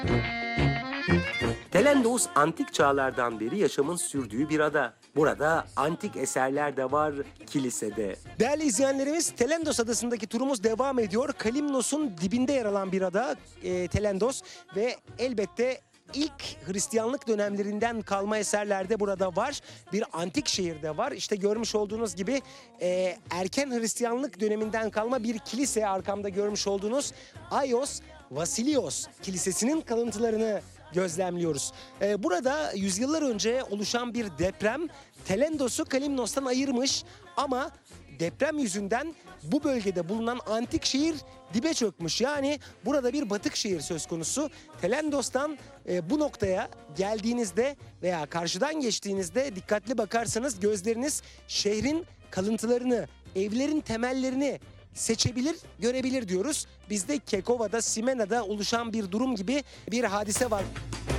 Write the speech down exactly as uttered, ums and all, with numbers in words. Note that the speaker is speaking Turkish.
Telendos antik çağlardan beri yaşamın sürdüğü bir ada. Burada antik eserler de var kilisede. Değerli izleyenlerimiz, Telendos adasındaki turumuz devam ediyor. Kalimnos'un dibinde yer alan bir ada e, Telendos ve elbette ilk Hristiyanlık dönemlerinden kalma eserler de burada var. Bir antik şehirde var. İşte görmüş olduğunuz gibi e, erken Hristiyanlık döneminden kalma bir kilise, arkamda görmüş olduğunuz Aios Vasilios Kilisesi'nin kalıntılarını gözlemliyoruz. Ee, burada yüzyıllar önce oluşan bir deprem Telendos'u Kalimnos'tan ayırmış ama deprem yüzünden bu bölgede bulunan antik şehir dibe çökmüş. Yani burada bir batık şehir söz konusu. Telendos'tan e, bu noktaya geldiğinizde veya karşıdan geçtiğinizde dikkatli bakarsanız gözleriniz şehrin kalıntılarını, evlerin temellerini seçebilir, görebilir diyoruz. Bizde Kekova'da, Simena'da oluşan bir durum gibi bir hadise var.